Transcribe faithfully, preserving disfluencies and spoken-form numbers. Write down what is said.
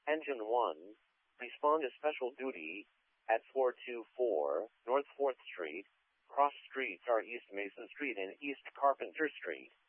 Engine one, respond to special duty at four two four North fourth Street. Cross streets are East Mason Street and East Carpenter Street.